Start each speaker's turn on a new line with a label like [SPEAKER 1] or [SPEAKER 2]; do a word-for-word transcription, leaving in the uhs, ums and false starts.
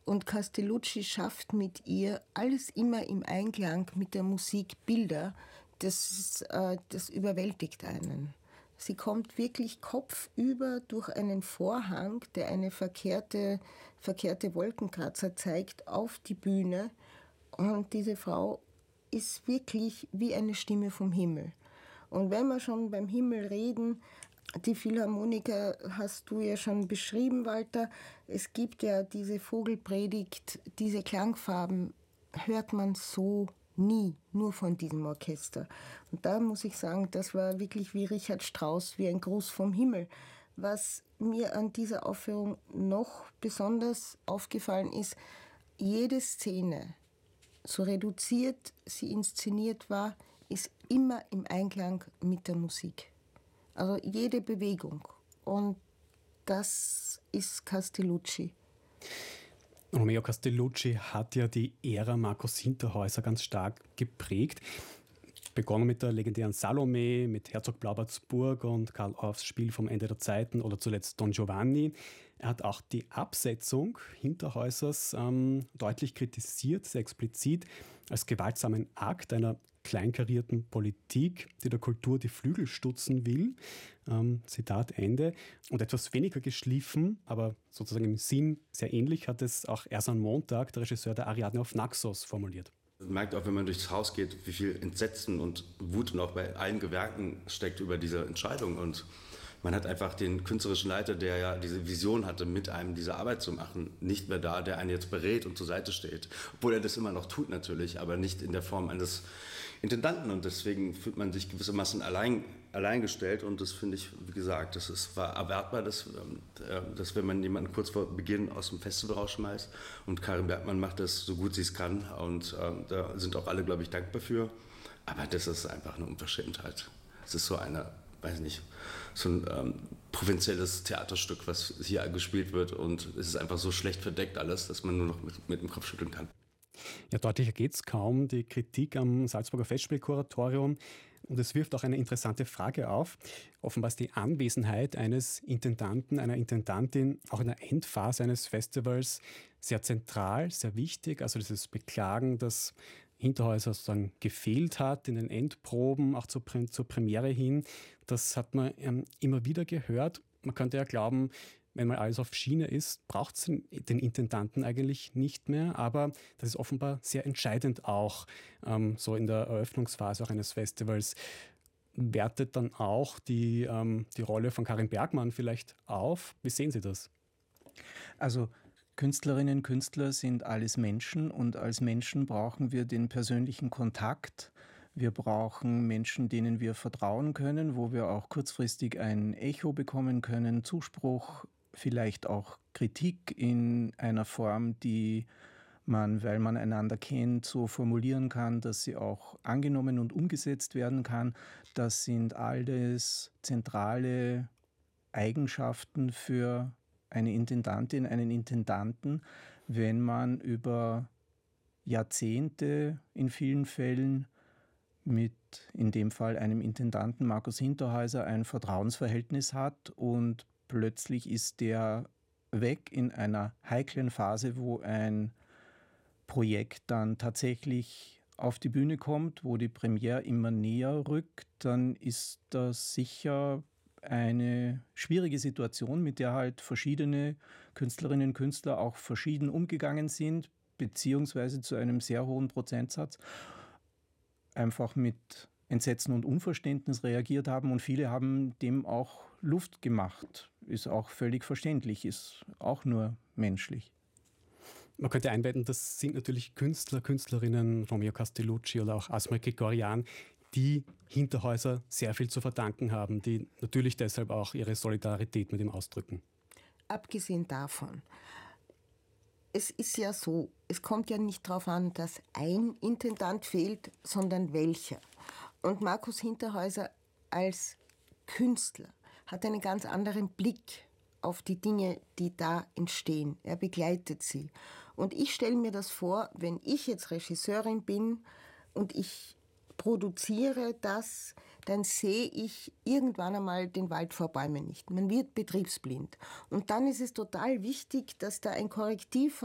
[SPEAKER 1] Und Castellucci schafft mit ihr alles immer im Einklang mit der Musik Bilder. Das, äh, das überwältigt einen. Sie kommt wirklich kopfüber durch einen Vorhang, der eine verkehrte, verkehrte Wolkenkratzer zeigt, auf die Bühne. Und diese Frau ist wirklich wie eine Stimme vom Himmel. Und wenn wir schon beim Himmel reden, die Philharmoniker hast du ja schon beschrieben, Walter. Es gibt ja diese Vogelpredigt, diese Klangfarben hört man so nie, nur von diesem Orchester. Und da muss ich sagen, das war wirklich wie Richard Strauss, wie ein Gruß vom Himmel. Was mir an dieser Aufführung noch besonders aufgefallen ist, jede Szene, so reduziert sie inszeniert war, ist immer im Einklang mit der Musik. Also jede Bewegung. Und das ist Castellucci.
[SPEAKER 2] Romeo Castellucci hat ja die Ära Markus Hinterhäuser ganz stark geprägt. Begonnen mit der legendären Salome, mit Herzog Blaubartsburg und Karl Orffs Spiel vom Ende der Zeiten oder zuletzt Don Giovanni. Er hat auch die Absetzung Hinterhäusers ähm, deutlich kritisiert, sehr explizit, als gewaltsamen Akt einer kleinkarierten Politik, die der Kultur die Flügel stutzen will. Ähm, Zitat Ende. Und etwas weniger geschliffen, aber sozusagen im Sinn sehr ähnlich, hat es auch Ersan Montag, der Regisseur der Ariadne auf Naxos, formuliert.
[SPEAKER 3] Man merkt auch, wenn man durchs Haus geht, wie viel Entsetzen und Wut noch bei allen Gewerken steckt über diese Entscheidung. Und man hat einfach den künstlerischen Leiter, der ja diese Vision hatte, mit einem diese Arbeit zu machen, nicht mehr da, der einen jetzt berät und zur Seite steht. Obwohl er das immer noch tut natürlich, aber nicht in der Form eines Intendanten. Und deswegen fühlt man sich gewissermaßen allein, alleingestellt. Und das finde ich, wie gesagt, das ist, war erwartbar, dass, dass wenn man jemanden kurz vor Beginn aus dem Festival rausschmeißt. Und Karin Bergmann macht das so gut sie es kann. Und äh, da sind auch alle, glaube ich, dankbar für. Aber das ist einfach eine Unverschämtheit. Es ist so eine... weiß nicht, so ein ähm, provinzielles Theaterstück, was hier gespielt wird und es ist einfach so schlecht verdeckt alles, dass man nur noch mit, mit dem Kopf schütteln kann.
[SPEAKER 2] Ja, deutlicher geht's kaum, die Kritik am Salzburger Festspielkuratorium. Und es wirft auch eine interessante Frage auf. Offenbar ist die Anwesenheit eines Intendanten, einer Intendantin auch in der Endphase eines Festivals sehr zentral, sehr wichtig. Also dieses Beklagen, dass Hinterhäuser sozusagen gefehlt hat in den Endproben, auch zur, zur Premiere hin. Das hat man ähm, immer wieder gehört. Man könnte ja glauben, wenn mal alles auf Schiene ist, braucht es den Intendanten eigentlich nicht mehr. Aber das ist offenbar sehr entscheidend auch, ähm, so in der Eröffnungsphase auch eines Festivals. Wertet dann auch die, ähm, die Rolle von Karin Bergmann vielleicht auf? Wie sehen Sie das?
[SPEAKER 4] Also Künstlerinnen und Künstler sind alles Menschen und als Menschen brauchen wir den persönlichen Kontakt. Wir brauchen Menschen, denen wir vertrauen können, wo wir auch kurzfristig ein Echo bekommen können, Zuspruch, vielleicht auch Kritik in einer Form, die man, weil man einander kennt, so formulieren kann, dass sie auch angenommen und umgesetzt werden kann. Das sind alles zentrale Eigenschaften für eine Intendantin, einen Intendanten, wenn man über Jahrzehnte in vielen Fällen mit, in dem Fall einem Intendanten Markus Hinterhäuser, ein Vertrauensverhältnis hat und plötzlich ist der weg in einer heiklen Phase, wo ein Projekt dann tatsächlich auf die Bühne kommt, wo die Premiere immer näher rückt, dann ist das sicher eine schwierige Situation, mit der halt verschiedene Künstlerinnen und Künstler auch verschieden umgegangen sind, beziehungsweise zu einem sehr hohen Prozentsatz einfach mit Entsetzen und Unverständnis reagiert haben und viele haben dem auch Luft gemacht. Ist auch völlig verständlich, ist auch nur menschlich.
[SPEAKER 2] Man könnte einwenden, das sind natürlich Künstler, Künstlerinnen, Romeo Castellucci oder auch Asmik Grigoryan, die Hinterhäuser sehr viel zu verdanken haben, die natürlich deshalb auch ihre Solidarität mit ihm ausdrücken.
[SPEAKER 1] Abgesehen davon, es ist ja so, es kommt ja nicht darauf an, dass ein Intendant fehlt, sondern welcher. Und Markus Hinterhäuser als Künstler hat einen ganz anderen Blick auf die Dinge, die da entstehen. Er begleitet sie. Und ich stelle mir das vor, wenn ich jetzt Regisseurin bin und ich produziere das, dann sehe ich irgendwann einmal den Wald vor Bäumen nicht. Man wird betriebsblind. Und dann ist es total wichtig, dass da ein Korrektiv